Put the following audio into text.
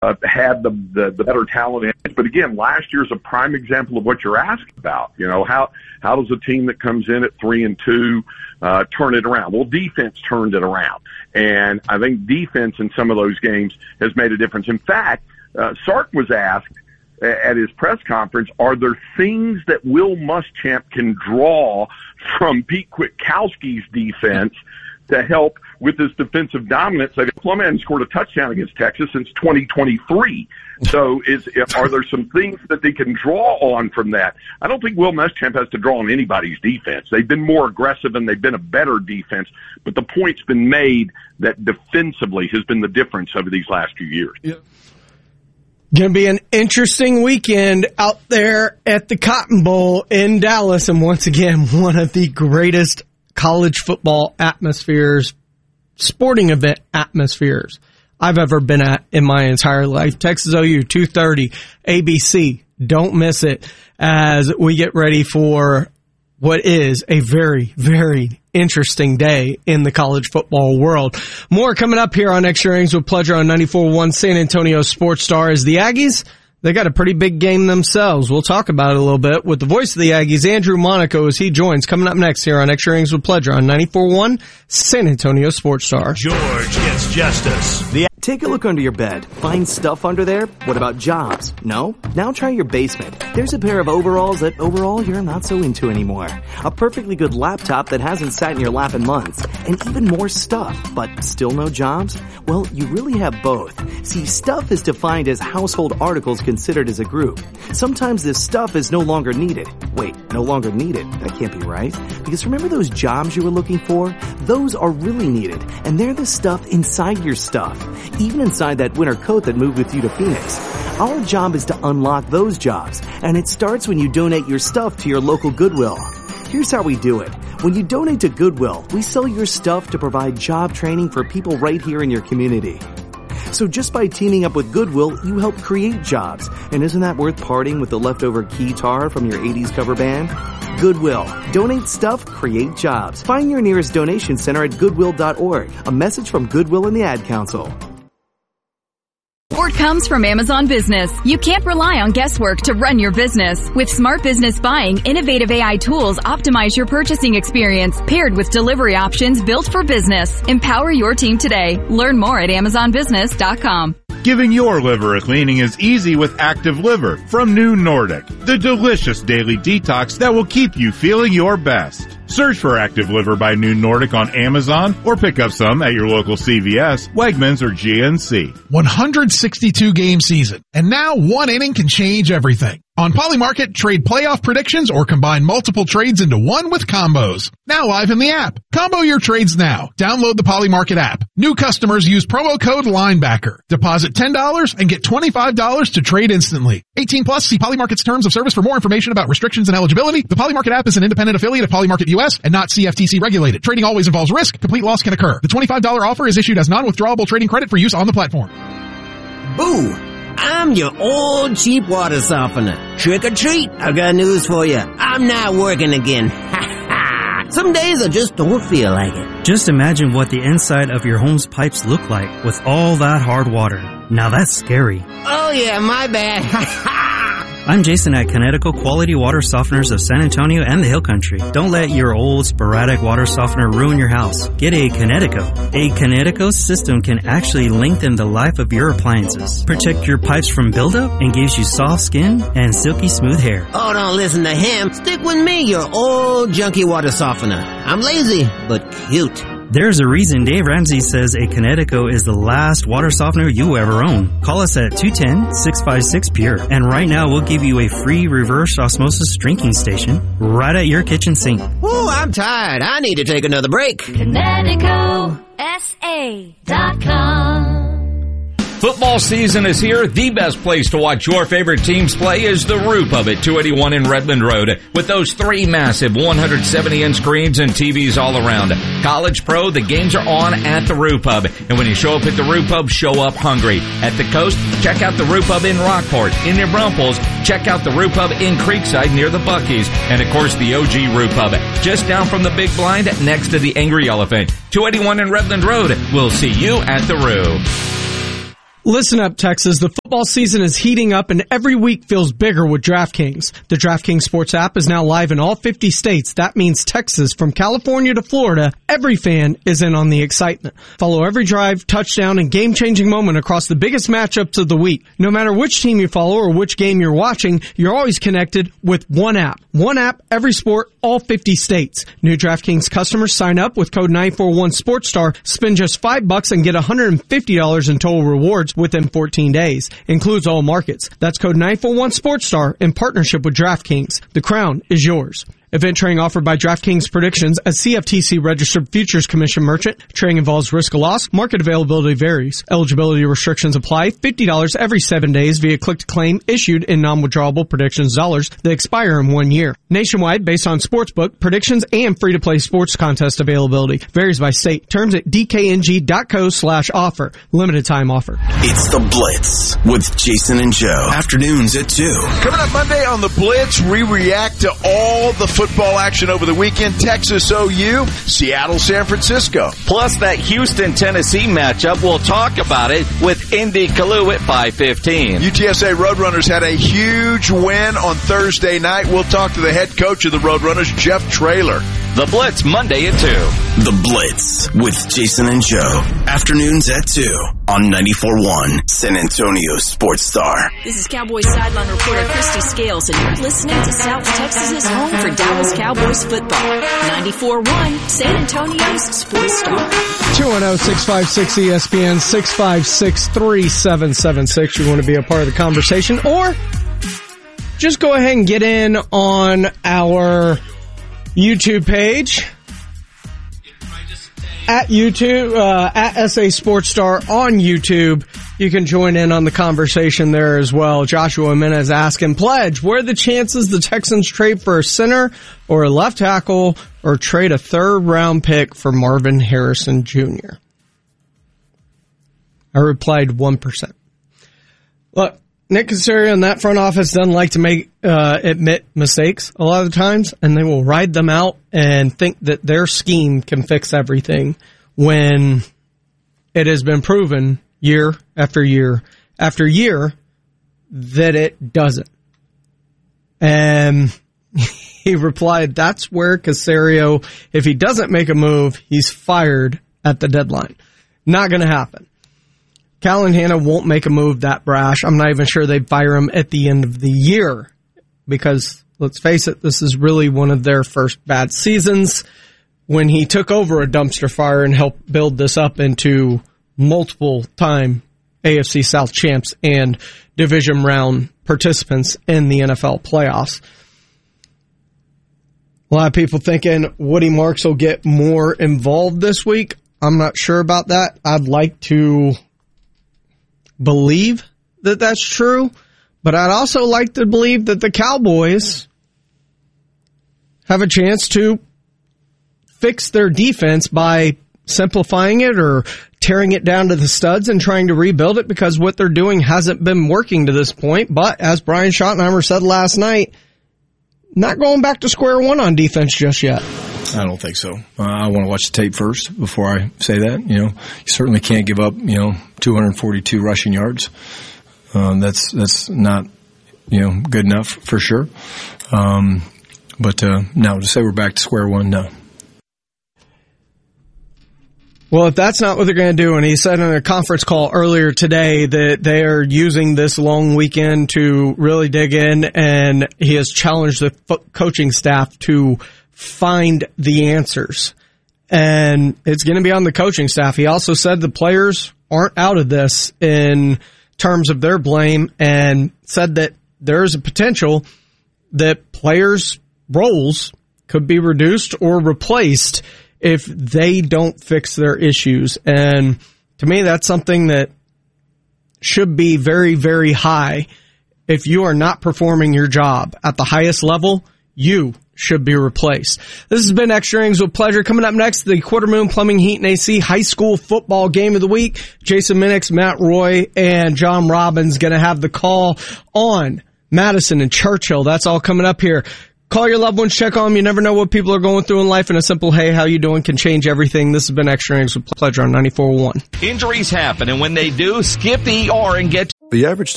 had the better talent. But again, last year's a prime example of what you're asking about. You know, how does a team that comes in at 3-2 turn it around? Well, defense turned it around, and I think defense in some of those games has made a difference. In fact, Sark was asked at his press conference, are there things that Will Muschamp can draw from Pete Kwiatkowski's defense to help with his defensive dominance? Plum hadn't scored a touchdown against Texas since 2023. So are there some things that they can draw on from that? I don't think Will Muschamp has to draw on anybody's defense. They've been more aggressive and they've been a better defense, but the point's been made that defensively has been the difference over these last few years. Yeah. Going to be an interesting weekend out there at the Cotton Bowl in Dallas, and once again, one of the greatest college football atmospheres, sporting event atmospheres I've ever been at in my entire life. Texas OU, 2:30, ABC. Don't miss it as we get ready for what is a very, very interesting day in the college football world. More coming up here on Extra Innings with Pleasure on 94.1 San Antonio Sports Star. As the Aggies, they got a pretty big game themselves. We'll talk about it a little bit with the voice of the Aggies, Andrew Monaco, as he joins. Coming up next here on Extra Innings with Pleasure on 94.1 San Antonio Sports Star. George gets justice. Take a look under your bed. Find stuff under there? What about jobs? No? Now try your basement. There's a pair of overalls that overall you're not so into anymore. A perfectly good laptop that hasn't sat in your lap in months. And even more stuff, but still no jobs? Well, you really have both. See, stuff is defined as household articles considered as a group. Sometimes this stuff is no longer needed. Wait, no longer needed? That can't be right. Because remember those jobs you were looking for? Those are really needed. And they're the stuff inside your stuff. Even inside that winter coat that moved with you to Phoenix. Our job is to unlock those jobs, and it starts when you donate your stuff to your local Goodwill. Here's how we do it. When you donate to Goodwill, we sell your stuff to provide job training for people right here in your community. So just by teaming up with Goodwill, you help create jobs. And isn't that worth parting with the leftover keytar from your 80s cover band? Goodwill. Donate stuff, create jobs. Find your nearest donation center at goodwill.org. A message from Goodwill and the Ad Council. Support comes from Amazon Business. You can't rely on guesswork to run your business. With Smart Business Buying, innovative AI tools optimize your purchasing experience, paired with delivery options built for business. Empower your team today. Learn more at AmazonBusiness.com. Giving your liver a cleaning is easy with Active Liver from New Nordic, the delicious daily detox that will keep you feeling your best. Search for Active Liver by New Nordic on Amazon or pick up some at your local CVS, Wegmans, or GNC. 162-game season, and now one inning can change everything. On Polymarket, trade playoff predictions or combine multiple trades into one with combos. Now live in the app. Combo your trades now. Download the Polymarket app. New customers use promo code LINEBACKER. Deposit $10 and get $25 to trade instantly. 18 plus, see Polymarket's terms of service for more information about restrictions and eligibility. The Polymarket app is an independent affiliate of Polymarket US and not CFTC regulated. Trading always involves risk. Complete loss can occur. The $25 offer is issued as non-withdrawable trading credit for use on the platform. Boo! I'm your old cheap water softener. Trick or treat, I've got news for you. I'm not working again. Ha ha! Some days I just don't feel like it. Just imagine what the inside of your home's pipes look like with all that hard water. Now that's scary. Oh yeah, my bad. Ha ha! I'm Jason at Connecticut Quality Water Softeners of San Antonio and the Hill Country. Don't let your old sporadic water softener ruin your house. Get a Connecticut. A Connecticut system can actually lengthen the life of your appliances, protect your pipes from buildup, and gives you soft skin and silky smooth hair. Oh, don't listen to him. Stick with me, your old junky water softener. I'm lazy, but cute. There's a reason Dave Ramsey says a Connecticut is the last water softener you ever own. Call us at 210-656-PURE. And right now we'll give you a free reverse osmosis drinking station right at your kitchen sink. Oh, I'm tired. I need to take another break. ConnecticutSA.com. Football season is here. The best place to watch your favorite teams play is the Roo Pub at 281 in Redland Road. With those three massive 170-inch screens and TVs all around. College, pro, the games are on at the Roo Pub. And when you show up at the Roo Pub, show up hungry. At the coast, check out the Roo Pub in Rockport. In New Braunfels, check out the Roo Pub in Creekside near the Buc-ee's. And of course, the OG Roo Pub, just down from the Big Blind next to the Angry Elephant. 281 in Redland Road. We'll see you at the Roo. Listen up, Texas. The football season is heating up and every week feels bigger with DraftKings. The DraftKings Sports app is now live in all 50 states. That means Texas, from California to Florida, every fan is in on the excitement. Follow every drive, touchdown, and game-changing moment across the biggest matchups of the week. No matter which team you follow or which game you're watching, you're always connected with one app. One app, every sport, all 50 states. New DraftKings customers sign up with code 941SportsStar, spend just $5 and get $150 in total rewards within 14 days. Includes all markets. That's code 941SportsStar in partnership with DraftKings. The crown is yours. Event trading offered by DraftKings Predictions, a CFTC registered futures commission merchant. Trading involves risk of loss. Market availability varies. Eligibility restrictions apply. $50 every 7 days via click to claim issued in non-withdrawable predictions dollars that expire in 1 year. Nationwide based on sportsbook, predictions, and free-to-play sports contest availability. Varies by state. Terms at dkng.co/offer. Limited time offer. It's the Blitz with Jason and Joe. Afternoons at 2. Coming up Monday on the Blitz, we react to all the football action over the weekend. Texas OU, Seattle, San Francisco. Plus that Houston-Tennessee matchup. We'll talk about it with Indy Kalu at 5:15. UTSA Roadrunners had a huge win on Thursday night. We'll talk to the head coach of the Roadrunners, Jeff Traylor. The Blitz, Monday at 2. The Blitz with Jason and Joe. Afternoons at 2 on 94.1 San Antonio Sports Star. This is Cowboys sideline reporter Christy Scales, and you're listening to South Texas's home for Dallas Cowboys football. 94.1 San Antonio's Sports Star. 210-656-ESPN, 656-3776. You want to be a part of the conversation, or just go ahead and get in on our YouTube page at YouTube, at SA Sports Star on YouTube. You can join in on the conversation there as well. Joshua Jimenez asking, Pledge, what are the chances the Texans trade for a center or a left tackle or trade a third-round pick for Marvin Harrison Jr.? I replied 1%. Look, Nick Caserio and that front office doesn't like to admit mistakes a lot of the times, and they will ride them out and think that their scheme can fix everything when it has been proven year after year after year that it doesn't. And he replied, that's where Caserio, if he doesn't make a move, he's fired at the deadline. Not going to happen. Callahan won't make a move that brash. I'm not even sure they'd fire him at the end of the year because, let's face it, this is really one of their first bad seasons. When he took over a dumpster fire and helped build this up into multiple-time AFC South champs and division round participants in the NFL playoffs. A lot of people thinking Woody Marks will get more involved this week. I'm not sure about that. I'd like to believe that that's true, but I'd also like to believe that the Cowboys have a chance to fix their defense by simplifying it or tearing it down to the studs and trying to rebuild it, because what they're doing hasn't been working to this point. But as Brian Schottenheimer said last night, not going back to square one on defense just yet. I don't think so. I want to watch the tape first before I say that. You certainly can't give up, 242 rushing yards. That's not, good enough for sure. But no, to say we're back to square one, no. Well, if that's not what they're going to do, and he said in a conference call earlier today that they are using this long weekend to really dig in, and he has challenged the coaching staff to find the answers. And it's going to be on the coaching staff. He also said the players aren't out of this in terms of their blame, and said that there is a potential that players' roles could be reduced or replaced if they don't fix their issues. And to me, that's something that should be very, very high. If you are not performing your job at the highest level, you should be replaced. This has been Extra Innings with Pleasure. Coming up next, the Quarter Moon Plumbing, Heat, and AC High School Football Game of the Week. Jason Minix, Matt Roy, and John Robbins going to have the call on Madison and Churchill. That's all coming up here. Call your loved ones, check on them. You never know what people are going through in life, and a simple, hey, how you doing can change everything. This has been Extra Innings with Pleasure on 94.1. Injuries happen, and when they do, skip the ER and get... The average